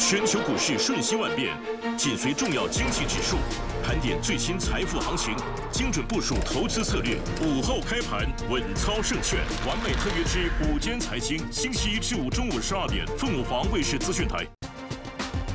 全球股市瞬息万变，紧随重要经济指数，盘点最新财富行情，精准部署投资策略。午后开盘，稳操胜券。完美特约之午间财经，星期一至五中午12点，凤凰卫视资讯台。